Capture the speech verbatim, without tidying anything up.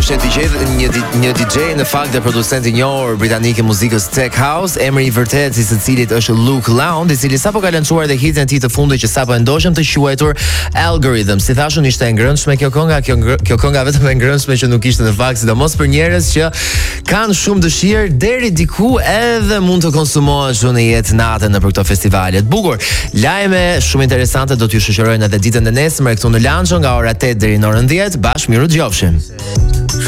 është një D J, një, një D J në fakt dhe producent i njohur britanik i muzikës Tech House, emri i vërtet i së cilit është Luke Lound, i cili sapo ka lançuar dhe hitin e tij të fundit që sapo e ndoshëm të quajtur Algorithm. Si thashun, ishte e ngrënshme kjo kënga, kjo ngr kjo kënga vetëm e ngrënshme që nuk ishte në fakt, sidomos për njerëz që kanë shumë dëshirë deri diku edhe mund të konsumohet shumë në jetë natën në për këto festivale të bukur. Lajme shumë interesante do t'ju shoqërojnë edhe ditën e nesërme këtu në Lanço nga ora tetë deri në orën dhjetë. Bashkë miru dëgjofshim.